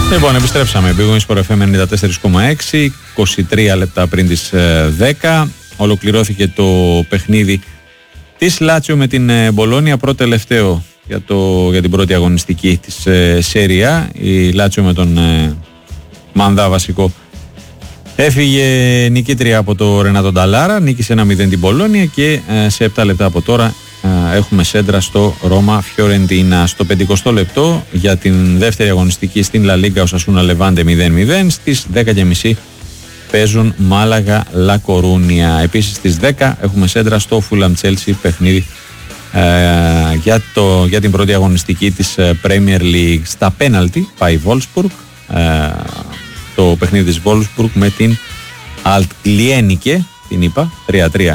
Λοιπόν, επιστρέψαμε. Big Wings for FM 94,6, 23 λεπτά πριν τις 10. Ολοκληρώθηκε το παιχνίδι της Λάτσιο με την Μπολόνια, πρώτο τελευταίο για την πρώτη αγωνιστική της Serie A. Η Λάτσιο με τον Μανδά βασικό έφυγε νικήτρια από το Ρενάτο Νταλάρα, νίκησε 1-0 την Μπολόνια και σε 7 λεπτά από τώρα έχουμε σέντρα στο Ρώμα Φιωρεντίνα. Στο 50 λεπτό για την δεύτερη αγωνιστική στην Λα Λίγκα, Οσασούνα Λεβάντε 0-0. Στις 10.30 παίζουν Μάλαγα Λα Κορούνια. Επίσης στις 10 έχουμε σέντρα στο Φούλαμ Τσέλσι, παιχνίδι για την πρώτη αγωνιστική της Premier League. Στα πέναλτι πάει η Wolfsburg, το παιχνίδι της Wolfsburg με την Altklienicke, την είπα, 3-3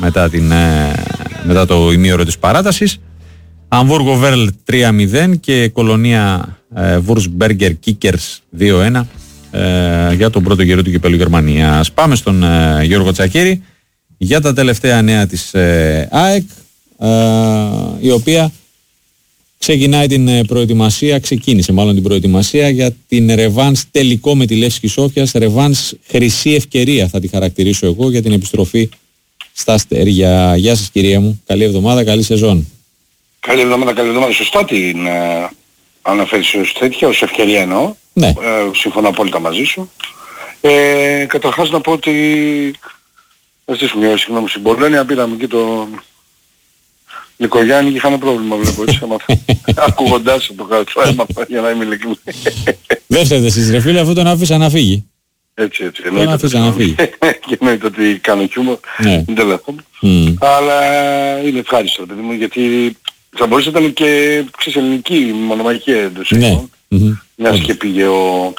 μετά το ημίωρο της παράτασης. Αμβούργο Βέρλ 3-0 και Κολονία Würzburger Kickers 2-1 για τον πρώτο γύρο του κυπέλλου Γερμανίας. Πάμε στον Γιώργο Τσακίρη για τα τελευταία νέα της ΑΕΚ, η οποία ξεκίνησε την προετοιμασία για την ρεβάνς τελικό με τη Λεύσκη Σόφιας. Ρεβάνς χρυσή ευκαιρία θα τη χαρακτηρίσω εγώ για την επιστροφή στα αστέρια. Γεια σας κυρία μου, καλή εβδομάδα, καλή σεζόν. Καλή εβδομάδα, σωστά την αναφέρεις ως τέτοια, ως ευκαιρία εννοώ. Ναι. Συμφωνώ απόλυτα μαζί σου. Καταρχάς να πω ότι συγγνώμη, στην Μπολόνια πήραμε εκεί τον Νικογιάννη και είχαμε πρόβλημα, βλέπω έτσι, ακούγοντάς το αίμα, για να είμαι ειλικρινής. Δεν φταίτε εσείς ρε φίλε, αφού τον άφησα να φύγει. Έτσι, Και εννοείται ότι κάνω χιούμορ, δεν τελέχομαι. Αλλά είναι ευχάριστο, παιδί μου, γιατί θα μπορούσε να ήταν και ελληνική μονομαχική εντός εικόνων. Μιας και πήγε ο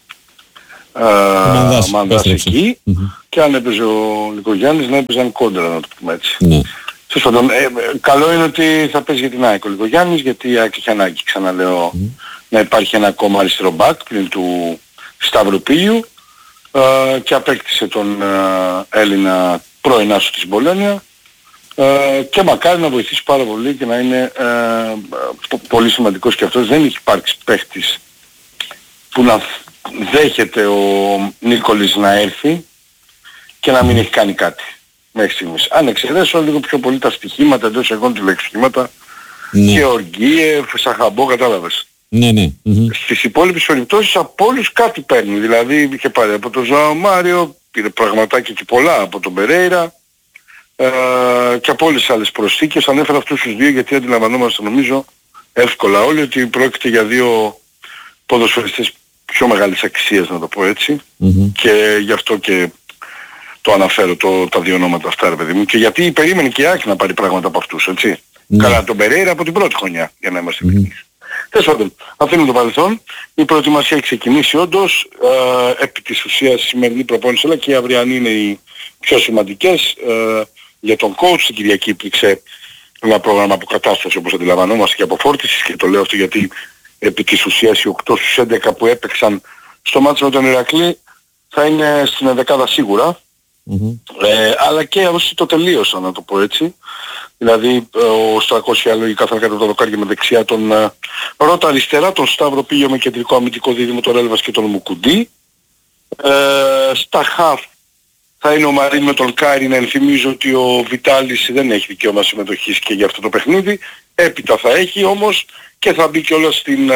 Μανδάς εκεί και αν έπαιζε ο Νικογιάννης να έπαιζαν κόντρα, να το πούμε έτσι. Καλό είναι ότι θα παίζει για την ΑΕΚ ο Νικογιάννης, γιατί η ΑΕΚ έχει ανάγκη, ξαναλέω, να υπάρχει ένα ακόμα αριστερό μπακ πλην του Σταυροπύλιου, και απέκτησε τον Έλληνα πρώην άσο της Μπολόνια, και μακάρι να βοηθήσει πάρα πολύ και να είναι πολύ σημαντικός και αυτός. Δεν έχει υπάρξει παίχτης που να δέχεται ο Νίκολης να έρθει και να μην έχει κάνει κάτι μέχρι στιγμής. Αν εξαιρέσω λίγο πιο πολύ τα στοιχήματα, εντός εγών του λεξιχήματα, Γεωργίευ, Σαχαμπό, κατάλαβες. Ναι. Στις υπόλοιπες περιπτώσεις από όλους κάτι παίρνει. Δηλαδή είχε πάρει από τον Ζωάο Μάριο, πήρε πραγματάκια και πολλά από τον Περέιρα, και από όλες τις άλλες προσθήκες. Ανέφερα αυτούς τους δύο γιατί αντιλαμβανόμαστε νομίζω εύκολα όλοι ότι πρόκειται για δύο ποδοσφαιριστές πιο μεγάλης αξίας, να το πω έτσι, και γι' αυτό και το αναφέρω τα δύο ονόματα αυτά, ρε παιδί μου, και γιατί περίμενε και η ΑΕΚ να πάρει πράγματα από αυτούς, έτσι. Καλά τον Περέιρα από την πρώτη χρονιά, για να είμαστε ειλικρινείς. Τέλος πάντων, αφήνουμε το παρελθόν. Η προετοιμασία έχει ξεκινήσει όντως. Επί της ουσίας η σημερινή προπόνηση αλλά και οι αυριανοί είναι οι πιο σημαντικές. Για τον coach την Κυριακή υπήρξε ένα πρόγραμμα αποκατάστασης, όπως αντιλαμβανόμαστε, και αποφόρτισης, και το λέω αυτό γιατί επί της ουσίας οι 8 στους 11 που έπαιξαν στο μάτσο με τον Ηρακλή θα είναι στην ενδεκάδα σίγουρα. Αλλά και όσοι το τελείωσαν, να το πω έτσι. Δηλαδή ο Στρακώσια λογικά θα έκανε το δοκάρι με δεξιά τον Ρώτα, αριστερά τον Σταύρο Πίλιο με κεντρικό αμυντικό δίδυμο τον Ρέλβας και τον Μουκουντή. Στα χαφ θα είναι ο Μαρίν με τον Κάρι. Να ενθυμίζω ότι ο Βιτάλης δεν έχει δικαίωμα συμμετοχής και για αυτό το παιχνίδι. Έπειτα θα έχει όμως και θα μπει κιόλας στην,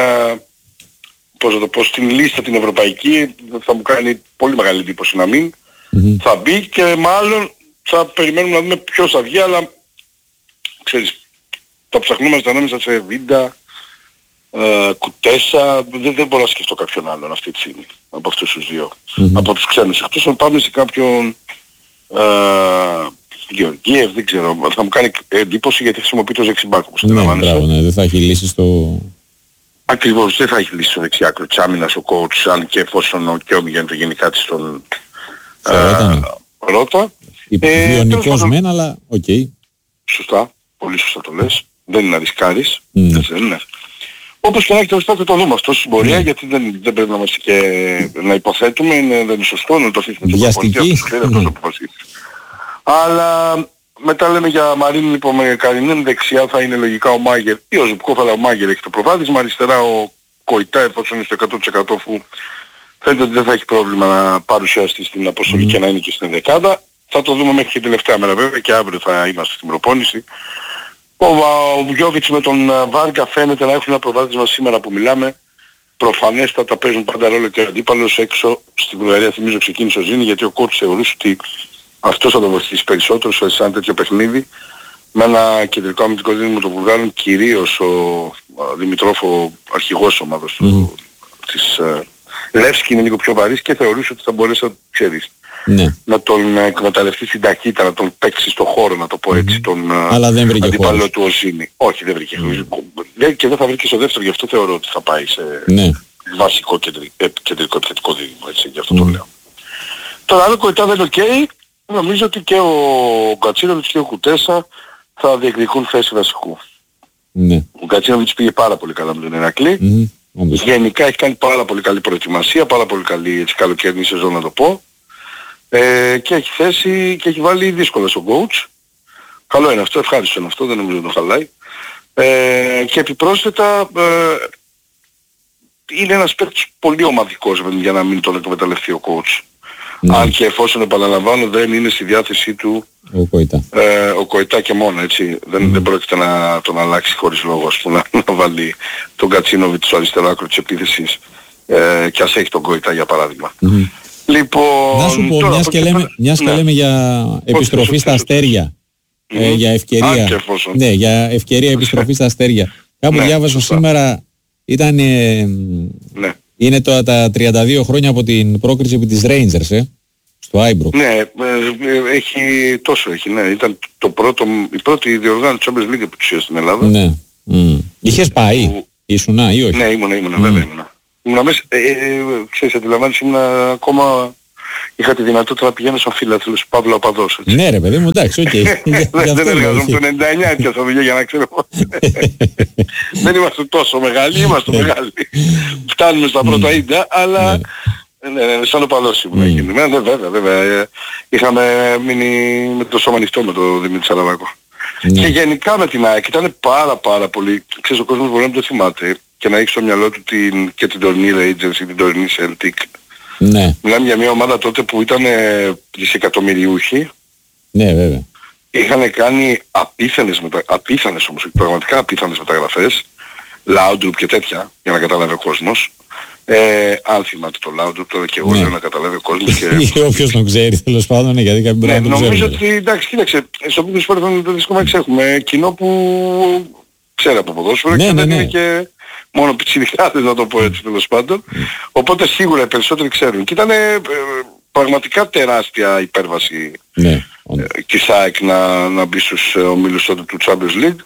στην λίστα την ευρωπαϊκή. Θα μου κάνει πολύ μεγάλη εντύπωση να μην. Θα μπει και μάλλον θα περιμένουμε να δούμε ποιος θα βγει, αλλά ξέρεις, τα ψαχνούμαστε ανάμεσα σε Βίντα, Κουτέσα, δεν μπορώ να σκεφτώ κάποιον άλλον αυτή τη στιγμή από αυτούς τους δύο, από τους ξένους. Εκτός αν πάμε σε κάποιον Γεωργίευ, δεν ξέρω, θα μου κάνει εντύπωση γιατί χρησιμοποιεί το δεξιμπάκ, όπως αντιλαμβάνεσαι. Ναι, δεν θα έχει λύσει στο... Ακριβώς, δεν θα έχει λύσει στο δεξιάκρο της άμυνας ο coach, αν και εφόσον ο Κιόμι γίνεται γενικά της στον Ρώτα. Βιονικός μεν, αλλά οκ. Σωστά, πολύ σωστά το λες. Δεν είναι να ρισκάρεις, έτσι δεν είναι. Όπως και να έχει το ρισκάρει το δούμε αυτό στην πορεία, γιατί δεν πρέπει να είμαστε και να υποθέτουμε, δεν είναι σωστό να το αφήσουμε το πολιτείο, αλλά μετά λέμε για Μαρίνη, λοιπόν, με Καρινέν, δεξιά θα είναι λογικά ο Μάγερ ή ο Ζουμπκόφ, αλλά ο Μάγερ έχει το προβάδισμα, αριστερά ο Κοϊτά εφόσον είναι στο 100% που φαίνεται ότι δεν θα έχει πρόβλημα να παρουσιαστεί στην αποστολή και να είναι και στην δεκάδα. Θα το δούμε μέχρι και τελευταία μέρα βέβαια και αύριο θα είμαστε στην προπόνηση. Ο Βιόβιτς με τον Βάρκα φαίνεται να έχουν ένα προβάδισμα σήμερα που μιλάμε. Προφανέστατα παίζουν πάντα ρόλο και ο αντίπαλος έξω στην Βουλγαρία. Θυμίζω ξεκίνησε ο Ζήνη γιατί ο coach θεωρούσε ότι αυτός θα το βοηθήσει περισσότερο σε ένα τέτοιο παιχνίδι. Με ένα κεντρικό αμυντικό δίδυμο των Βουλγάρων, κυρίως ο Δημητρόφ, ο αρχηγός ομάδος της Λεύσκη είναι λίγο πιο βαρύς και θεωρούσε ότι θα μπορέσει να τον εκμεταλλευτεί στην ταχύτητα, να τον παίξει στο χώρο, να το πω έτσι, τον αντίπαλο του Οζίνη. Όχι, δεν βρήκε. Και δεν θα βρει και στο δεύτερο, γι' αυτό θεωρώ ότι θα πάει σε βασικό κεντρικό επιθετικό δίδυμο, έτσι, γι' αυτό το λέω. Τώρα αν ο Κοϊτά δεν είναι ok, νομίζω ότι και ο Γκατσίνοβιτς και ο Κουτέσα θα διεκδικούν θέση βασικού. Ο Γκατσίνοβιτς πήγε πάρα πολύ καλά με τον Ηρακλή. Γενικά έχει κάνει πάρα πολύ καλή προετοιμασία, πάρα πολύ καλή καλοκαιρινή σεζόν να το πω. Και έχει θέσει και έχει βάλει δύσκολα στον coach. Καλό είναι αυτό, ευχάριστο είναι αυτό, δεν νομίζω να το χαλάει. Και επιπρόσθετα είναι ένας παίκτης πολύ ομαδικός για να μην τον εκμεταλλευτεί ο coach. Αν και εφόσον επαναλαμβάνω δεν είναι στη διάθεσή του ο Κοϊτά και μόνο, έτσι. Δεν πρόκειται να τον αλλάξει χωρίς λόγο, ας πούμε, να βάλει τον Κατσίνοβιτ στο αριστερό άκρο της επίθεσης και ας έχει τον Κοϊτά για παράδειγμα. Λοιπόν, να σου πω, μιας και λέμε για επιστροφή στα αστέρια, για ευκαιρία, για ευκαιρία επιστροφή στα αστέρια. Κάπου διάβασα σήμερα, είναι τώρα τα 32 χρόνια από την πρόκριση επί της Rangers, στο Άιμπρουκ. Ναι, έχει, ναι. Ήταν η πρώτη διοργάνωση Champions League επιτυχία στην Ελλάδα. Ναι. Είχες πάει, ήσουνα ή όχι? Ναι, ήμουνα, βέβαια ήμουνα. Ήμουνα μέσα, ξέρεις, αντιλαμβάνεις, ήμουνα ακόμα, είχα τη δυνατότητα να πηγαίνω σαν φίλαθλος, Παύλο Απαδός. Ναι ρε παιδί μου, εντάξει, οκ. Δεν εργαζόμουν το 99 και θα βγει για να ξέρω. Δεν είμαστε τόσο μεγάλοι, είμαστε μεγάλοι. Φτάνουμε στα πρώτα ίντα, αλλά σαν οπαδός ήμουν. Βέβαια, είχαμε μείνει με το σώμα ανοιχτό με τον Δημήτρη Σαραβάκο. Και γενικά με την ΑΕΚ ήταν πάρα πολύ, ξέρεις, ο κόσμος μπορεί να το θυμάται και να έχει στο μυαλό του και την τωρινή Rangers ή την τωρινή Celtic. Ναι. Μιλάμε για μια ομάδα τότε που ήταν δισεκατομμυριούχοι. Ναι, βέβαια. Είχαν κάνει απίθανες όμως, πραγματικά απίθανες μεταγραφές, Laudrup και τέτοια, για να καταλάβει ο κόσμος. Αν θυμάται το Laudrup, τώρα και εγώ λέω να καταλάβει ο κόσμος. Και όποιος τον ξέρει, τέλος πάντων, γιατί κάποιοι μπορεί να τον ξέρει. Νομίζω ότι, εντάξει, κοίταξε, στο πίπεδο σπορ δεν έχουμε κοινό που ξέρει από ποδόσφαιρο και δεν είναι και μόνο πιτσιρικάδες, να το πω έτσι, τέλος πάντων. Οπότε σίγουρα οι περισσότεροι ξέρουν. Και ήταν πραγματικά τεράστια υπέρβαση της ΑΕΚ να μπει στους ομίλους τότε του Champions League.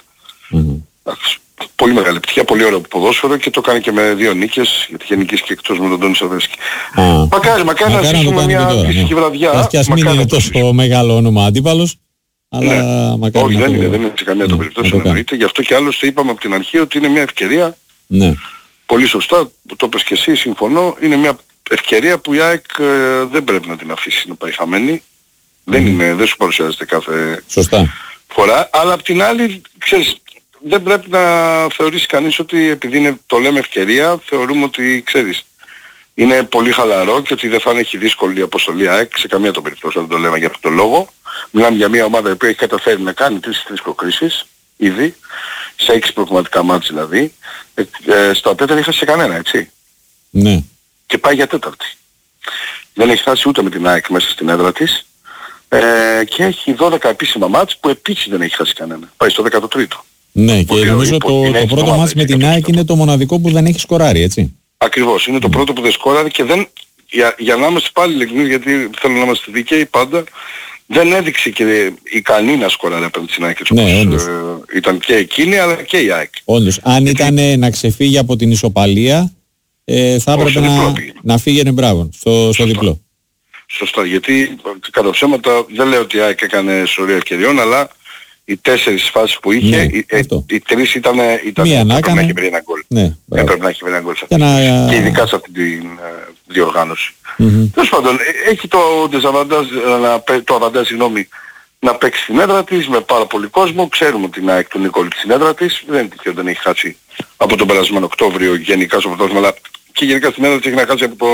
Πολύ μεγάλη επιτυχία, πολύ ωραίο ποδόσφαιρο και το κάνει και με 2 νίκες, γιατί είχε νικήσει και εκτός με τον Τόνι Σαβέσκι. Μακάρι να ζήσουμε μια φυσική βραδιά. Και ας μην είναι τόσο μεγάλο όνομα αντίπαλος, αλλά μακάρι. Όχι, δεν είναι σε καμία των περιπτώσεων, εννοείται. Γι' αυτό και άλλωστε είπαμε από την αρχή ότι είναι μια ευκαιρία. Πολύ σωστά, το είπες και εσύ, συμφωνώ. Είναι μια ευκαιρία που η ΑΕΚ δεν πρέπει να την αφήσει να πάει χαμένη. Δεν σου παρουσιάζεται κάθε φορά. Αλλά απ' την άλλη, ξέρεις, δεν πρέπει να θεωρήσει κανείς ότι επειδή το λέμε ευκαιρία, θεωρούμε ότι, ξέρεις, είναι πολύ χαλαρό και ότι δεν θα έχει δύσκολη αποστολή ΑΕΚ σε καμία των περιπτώσεων, δεν το λέμε για αυτόν τον λόγο. Μιλάμε για μια ομάδα που έχει καταφέρει να κάνει 3 προκρίσεις ήδη, σε 6 προκριματικά μάτς δηλαδή. Στο τέταρτο είχα σε κανένα, έτσι. Ναι. Και πάει για τέταρτη. Δεν έχει φτάσει ούτε με την ΑΕΚ μέσα στην έδρα της. Και έχει 12 επίσημα μάτς που επίσης δεν έχει χάσει κανένα. Πάει στο 13ο. Ναι, και νομίζω το πρώτο μάτς με την ΑΕΚ είναι το μοναδικό που δεν έχει σκοράρει, έτσι. Ακριβώς, είναι το πρώτο που δεν σκοράρει και δεν, για να είμαστε πάλι ειλικρινείς, γιατί θέλω να είμαστε δίκαιοι πάντα, δεν έδειξε και ικανή να σκοράρει απέναντι στην ΑΕΚ, όπως ήταν και εκείνη αλλά και η ΑΕΚ. Όντως, αν ήταν να ξεφύγει από την ισοπαλία, θα έπρεπε να φύγαινε μπράβο στο διπλό. Σωστά, γιατί κατά ψέματα δεν λέω ότι η ΑΕΚ έκανε σωρία ευκαιριών, αλλά οι 4 φάσεις που είχε, οι 3 ήταν έπρεπε να έχει βρει ένα γκολ. Έπρεπε να έχει βρει ένα γκολ και ειδικά σε αυτή τη διοργάνωση. Τέλος πάντων, έχει το αβαντάζ να παίξει στην έδρα της με πάρα πολύ κόσμο. Ξέρουμε την ΑΕΚ του Νικόλη στην έδρα της. Δεν είναι τυχαίο, δεν έχει χάσει από τον περασμένο Οκτώβριο γενικά στο πρωτάθλημα, αλλά και γενικά στην έδρα της έχει να χάσει από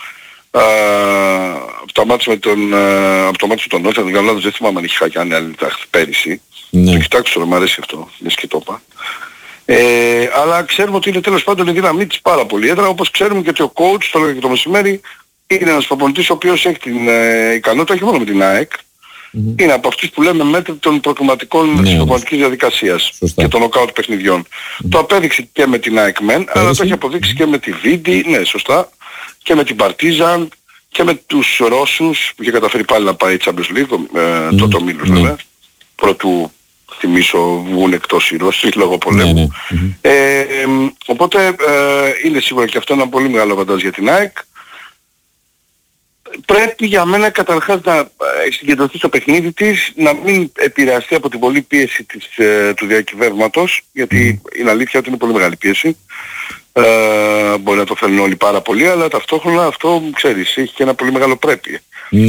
το μάτι με τον Όφη. Αν δεν κάνω λάθος, δεν θυμάμαι αν έχει χάσει αν άλλη πέρυσι. Το κοιτάξω, μου αρέσει αυτό, λες και το είπα. Αλλά ξέρουμε ότι είναι τέλος πάντων η δύναμή της πάρα πολύ έδρα, όπως ξέρουμε και ότι ο coach, το έλεγα και το μεσημέρι, είναι ένας προπονητής ο οποίος έχει την ικανότητα, όχι μόνο με την ΑΕΚ, είναι από αυτούς που λέμε μέτρη των προκριματικών της προπονητικής διαδικασίας και των νοκάουτ παιχνιδιών. Το απέδειξε και με την ΑΕΚ μεν, αλλά το έχει αποδείξει και με τη Βίντι, ναι σωστά, και με την Παρτίζαν και με τους Ρώσους που είχε καταφέρει πάλι να πάει Champions League, τότε ο Μίλος βέβαια, πρωτού θυμίσω βγουν εκτός οι Ρώσοι λόγω πολέμου. Οπότε είναι σίγουρα και αυτό ένα πολύ μεγάλο βαντάζ για την ΑΕΚ. Πρέπει για μένα καταρχάς να συγκεντρωθεί στο παιχνίδι της, να μην επηρεαστεί από την πολλή πίεση του διακυβεύματος, γιατί είναι αλήθεια ότι είναι πολύ μεγάλη πίεση. Μπορεί να το θέλουν όλοι πάρα πολύ, αλλά ταυτόχρονα αυτό, ξέρεις, έχει και ένα πολύ μεγάλο πρέπει.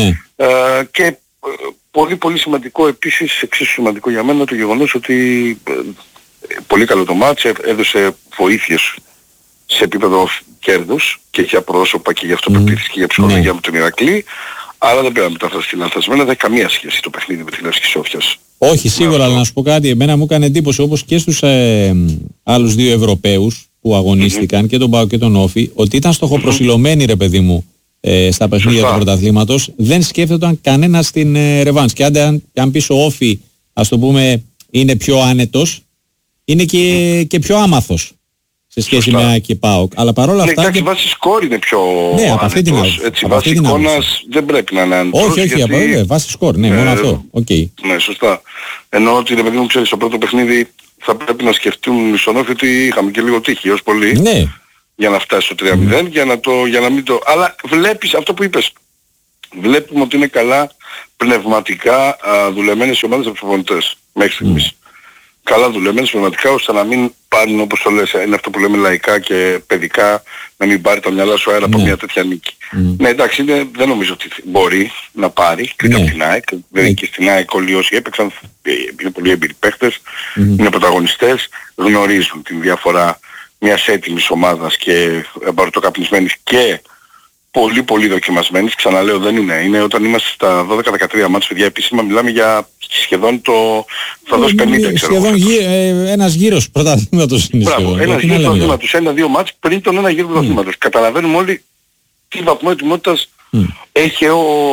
Και πολύ πολύ σημαντικό επίσης, εξίσου σημαντικό για μένα, το γεγονός ότι πολύ καλό το μάτς, έδωσε βοήθειες σε επίπεδο κέρδους και για πρόσωπα και για αυτοπεποίθηση και για ψυχολογία με τον Ηρακλή, αλλά δεν πρέπει να μεταφραστεί λανθασμένα, δεν έχει καμία σχέση το παιχνίδι με τη Λεύσκη Σόφιας. Όχι, σίγουρα, αλλά να σου πω κάτι, εμένα μου έκανε εντύπωση όπως και στους άλλους δύο Ευρωπαίους που αγωνίστηκαν, και τον ΠΑΟΚ και τον Όφη, ότι ήταν στοχοπροσιλωμένοι, ρε παιδί μου, στα παιχνίδια του πρωταθλήματος, δεν σκέφτονταν κανένα στην ρεβάνς. Και αν πεις ο Όφη, ας το πούμε, είναι πιο άνετος, είναι και πιο άμαθος σε σχέση με ΑΕΚ και ΠΑΟΚ. Αλλά παρόλα αυτά... Εντάξει, βάση σκόρ είναι πιο από αυτή την άποψη. Έτσι, βάση εικόνας δεν πρέπει να είναι άνετος. Όχι, βάση σκόρ, ναι, μόνο αυτό. Ναι, σωστά. Ενώ ότι, ρε παιδί μου, ξέρεις, στο πρώτο παιχνίδι θα πρέπει να σκεφτούν στον Όφη ότι είχαμε και λίγο τύχη ως πολύ. Ναι. Για να φτάσει στο 3-0, για να μην το... Αλλά βλέπεις αυτό που είπες. Βλέπουμε ότι είναι καλά πνευματικά δουλεμένες οι ομάδες από τους προπονητές μέχρι στιγμής. Καλά δουλεμένες πνευματικά ώστε να μην πάρουν, όπως το λες, είναι αυτό που λέμε λαϊκά και παιδικά, να μην πάρει τα μυαλά σου αέρα από μια τέτοια νίκη. Ναι, εντάξει, δεν νομίζω ότι μπορεί να πάρει και από την ΑΕΚ. Δηλαδή και στην ΑΕΚ όλοι όσοι έπαιξαν είναι πολύ έμπειροι παίχτες, είναι πρωταγωνιστές, γνωρίζουν την διαφορά μιας έτοιμης ομάδας και μπαρτοκαπνισμένης και πολύ πολύ δοκιμασμένης. Ξαναλέω, δεν είναι. Είναι όταν είμαστε στα 12-13 μάτς, παιδιά, επίσημα μιλάμε για σχεδόν θα δώσει 50, ξέρω. Σχεδόν ένας γύρος πρωταθλήματος είναι. Μπράβο, ένας γύρος πρωταθλήματος, 1-2 μάτς πριν τον ένα γύρο πρωταθλήματος. Καταλαβαίνουμε όλοι τι βαθμό ετοιμότητας έχει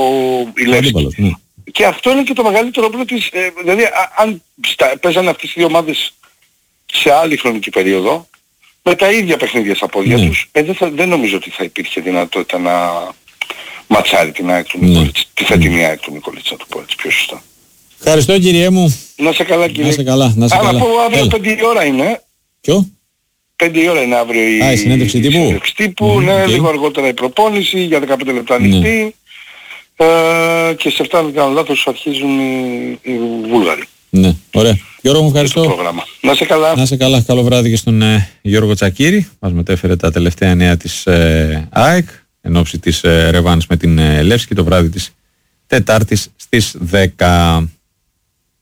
η Λεύσκη. Και αυτό είναι και το μεγαλύτερο όπλο της, δηλαδή αν παίζανε αυτές οι δύο ομάδες σε άλλη χρονική περίοδο, με τα ίδια παιχνίδια στα πόδια τους, δεν νομίζω ότι θα υπήρχε δυνατότητα να ματσάρει την ΑΕΚ του Νικολίτς, τη φετινή ΑΕΚ του Νικολίτς, να το πω έτσι πιο σωστά. Ευχαριστώ, κύριε μου. Να σε καλά, κύριε. Να σε καλά. Να πω αύριο 5 η ώρα είναι. Ποιο? 5 η ώρα είναι αύριο η συνέντευξη τύπου. Ναι, λίγο αργότερα η προπόνηση για 15 λεπτά ανοιχτή. Και σε 7, αν δεν κάνω λάθος, αρχίζουν οι Βούλγαροι. Ναι, ωραία. Γιώργο, μου ευχαριστώ. Να σε καλά. Να σε καλά. Καλό βράδυ και στον Γιώργο Τσακίρη. Μας μετέφερε τα τελευταία νέα της ΑΕΚ εν ώψη της ρεβάνς με την Λεύσκη το βράδυ της Τετάρτης στις 10.